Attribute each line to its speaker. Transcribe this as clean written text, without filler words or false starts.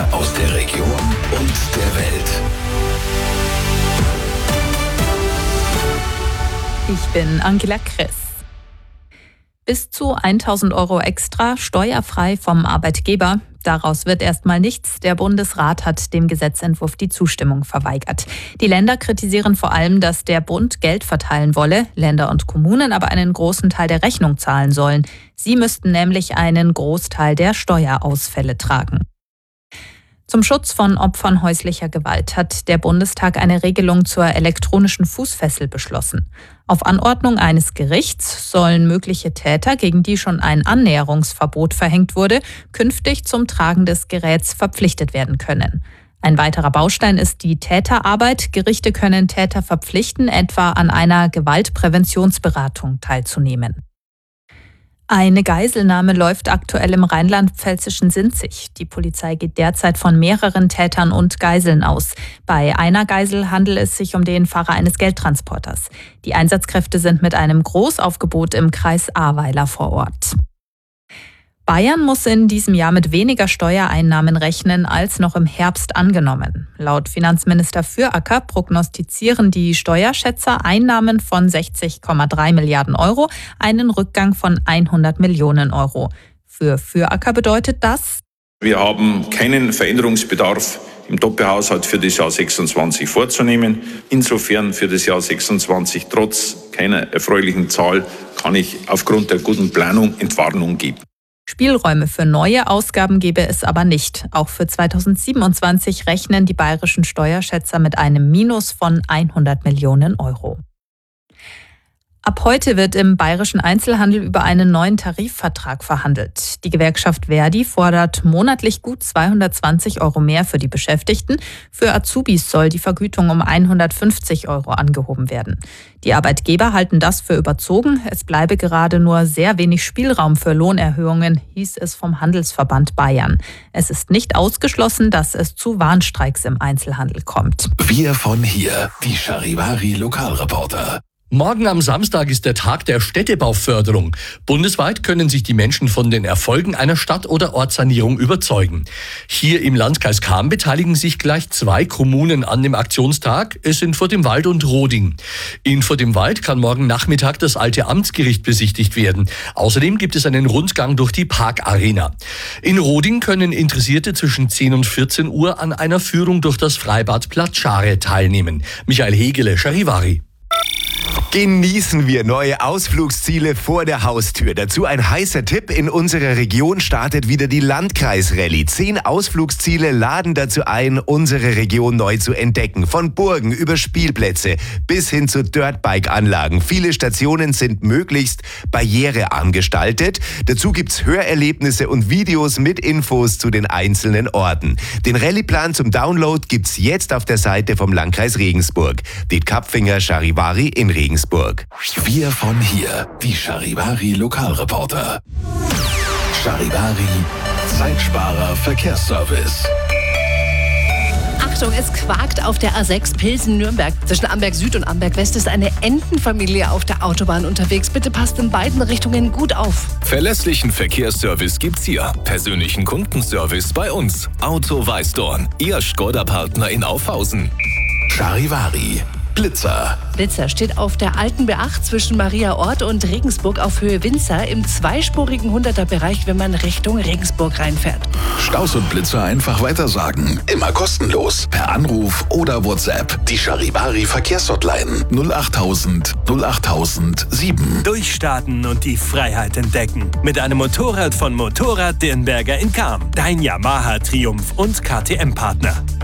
Speaker 1: aus der Region und der Welt.
Speaker 2: Ich bin Angela Kress. Bis zu 1.000 € extra steuerfrei vom Arbeitgeber. Daraus wird erstmal nichts. Der Bundesrat hat dem Gesetzentwurf die Zustimmung verweigert. Die Länder kritisieren vor allem, dass der Bund Geld verteilen wolle, Länder und Kommunen aber einen großen Teil der Rechnung zahlen sollen. Sie müssten nämlich einen Großteil der Steuerausfälle tragen. Zum Schutz von Opfern häuslicher Gewalt hat der Bundestag eine Regelung zur elektronischen Fußfessel beschlossen. Auf Anordnung eines Gerichts sollen mögliche Täter, gegen die schon ein Annäherungsverbot verhängt wurde, künftig zum Tragen des Geräts verpflichtet werden können. Ein weiterer Baustein ist die Täterarbeit. Gerichte können Täter verpflichten, etwa an einer Gewaltpräventionsberatung teilzunehmen. Eine Geiselnahme läuft aktuell im rheinland-pfälzischen Sinzig. Die Polizei geht derzeit von mehreren Tätern und Geiseln aus. Bei einer Geisel handelt es sich um den Fahrer eines Geldtransporters. Die Einsatzkräfte sind mit einem Großaufgebot im Kreis Ahrweiler vor Ort. Bayern muss in diesem Jahr mit weniger Steuereinnahmen rechnen als noch im Herbst angenommen. Laut Finanzminister Füracker prognostizieren die Steuerschätzer Einnahmen von 60,3 Milliarden €, einen Rückgang von 100 Millionen €. Für Füracker bedeutet das:
Speaker 3: Wir haben keinen Veränderungsbedarf im Doppelhaushalt für das Jahr 26 vorzunehmen. Insofern für das Jahr 26 trotz keiner erfreulichen Zahl kann ich aufgrund der guten Planung Entwarnung geben.
Speaker 2: Spielräume für neue Ausgaben gebe es aber nicht. Auch für 2027 rechnen die bayerischen Steuerschätzer mit einem Minus von 100 Millionen €. Ab heute wird im bayerischen Einzelhandel über einen neuen Tarifvertrag verhandelt. Die Gewerkschaft ver.di fordert monatlich gut 220 € mehr für die Beschäftigten. Für Azubis soll die Vergütung um 150 € angehoben werden. Die Arbeitgeber halten das für überzogen. Es bleibe gerade nur sehr wenig Spielraum für Lohnerhöhungen, hieß es vom Handelsverband Bayern. Es ist nicht ausgeschlossen, dass es zu Warnstreiks im Einzelhandel kommt.
Speaker 1: Wir von hier, die Charivari Lokalreporter.
Speaker 4: Morgen am Samstag ist der Tag der Städtebauförderung. Bundesweit können sich die Menschen von den Erfolgen einer Stadt- oder Ortssanierung überzeugen. Hier im Landkreis Cham beteiligen sich gleich 2 Kommunen an dem Aktionstag. Es sind Vor dem Wald und Roding. In Vor dem Wald kann morgen Nachmittag das alte Amtsgericht besichtigt werden. Außerdem gibt es einen Rundgang durch die Parkarena. In Roding können Interessierte zwischen 10 und 14 Uhr an einer Führung durch das Freibad Platschare teilnehmen. Michael Hegele, Charivari.
Speaker 5: Genießen wir neue Ausflugsziele vor der Haustür. Dazu ein heißer Tipp: In unserer Region startet wieder die Landkreisrallye. 10 Ausflugsziele laden dazu ein, unsere Region neu zu entdecken. Von Burgen über Spielplätze bis hin zu Dirtbike-Anlagen. Viele Stationen sind möglichst barrierearm gestaltet. Dazu gibt's Hörerlebnisse und Videos mit Infos zu den einzelnen Orten. Den Rallyeplan zum Download gibt's jetzt auf der Seite vom Landkreis Regensburg. Det Kapfinger Charivari in Regensburg.
Speaker 1: Wir von hier, die Charivari Lokalreporter. Charivari, Zeitsparer Verkehrsservice.
Speaker 6: Achtung, es quakt auf der A6 Pilsen-Nürnberg. Zwischen Amberg Süd und Amberg West ist eine Entenfamilie auf der Autobahn unterwegs. Bitte passt in beiden Richtungen gut auf.
Speaker 7: Verlässlichen Verkehrsservice gibt's hier. Persönlichen Kundenservice bei uns. Auto Weißdorn, Ihr Skoda-Partner in Aufhausen.
Speaker 1: Charivari. Blitzer.
Speaker 6: Blitzer steht auf der alten B8 zwischen Mariaort und Regensburg auf Höhe Winzer im zweispurigen 100er-Bereich, wenn man Richtung Regensburg reinfährt.
Speaker 1: Staus und Blitzer einfach weitersagen. Immer kostenlos. Per Anruf oder WhatsApp. Die Charivari Verkehrshotline 08000 08007.
Speaker 8: Durchstarten und die Freiheit entdecken. Mit einem Motorrad von Motorrad Dirnberger in Cham. Dein Yamaha Triumph und KTM-Partner.